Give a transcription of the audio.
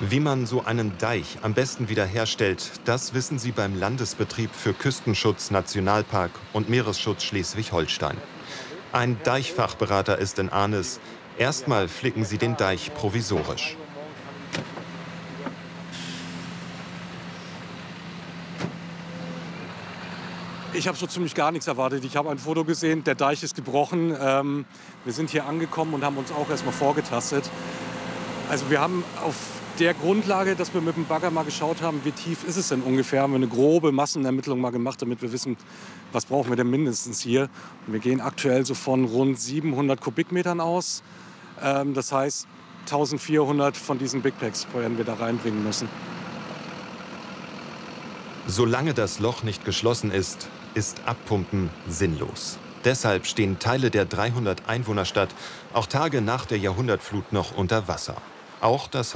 Wie man so einen Deich am besten wiederherstellt, das wissen Sie beim Landesbetrieb für Küstenschutz, Nationalpark und Meeresschutz Schleswig-Holstein. Ein Deichfachberater ist in Arnis. Erstmal flicken sie den Deich provisorisch. Ich habe so ziemlich gar nichts erwartet. Ich habe ein Foto gesehen, der Deich ist gebrochen. Wir sind hier angekommen und haben uns auch erstmal vorgetastet. Also wir haben auf der Grundlage, dass wir mit dem Bagger mal geschaut haben, wie tief ist es denn ungefähr, haben wir eine grobe Massenermittlung mal gemacht, damit wir wissen, was brauchen wir denn mindestens hier. Und wir gehen aktuell so von rund 700 Kubikmetern aus. Das heißt, 1400 von diesen Big Packs werden wir da reinbringen müssen. Solange das Loch nicht geschlossen ist, ist Abpumpen sinnlos. Deshalb stehen Teile der 300-Einwohner-Stadt auch Tage nach der Jahrhundertflut noch unter Wasser. Auch das